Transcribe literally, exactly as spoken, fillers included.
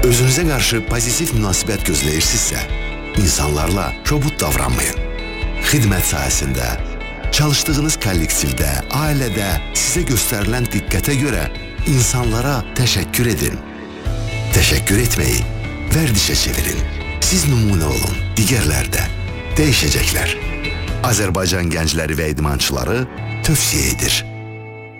Özünüze karşı pozitif münasibət gözləyirsinizsə, insanlarla kobud davranmayın. Xidmət sahəsində, çalışdığınız kollektivdə, ailədə sizə göstərilən diqqətə görə insanlara təşəkkür edin. Təşəkkür etməyi vərdişə çevirin. Siz nümunə olun, digərlər də dəyişəcəklər. Azərbaycan gəncləri və idmançıları tövsiyə edir.